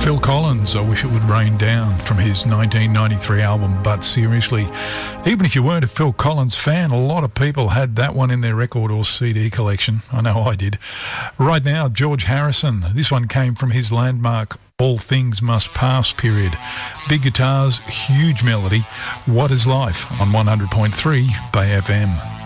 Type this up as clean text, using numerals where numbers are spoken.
Phil Collins, I Wish It Would Rain Down, from his 1993 album But Seriously. Even if you weren't a Phil Collins fan, a lot of people had that one in their record or CD collection. I know I did. Right now, George Harrison. This one came from his landmark All Things Must Pass period. Big guitars, huge melody. What is Life on 100.3 Bay FM.